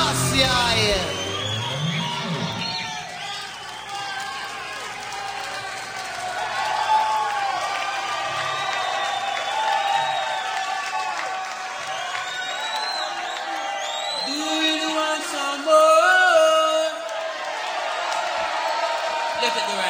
Selassie. Do you want some more? Look at the right.